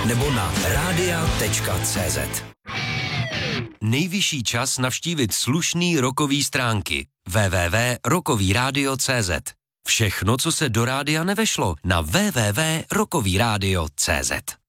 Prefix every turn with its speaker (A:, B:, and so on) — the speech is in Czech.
A: nebo na radia.cz.
B: Nejvyšší čas navštívit slušný rockový stránky www.rockovyradio.cz. Všechno, co se do rádia nevešlo, na www.rockovyradio.cz.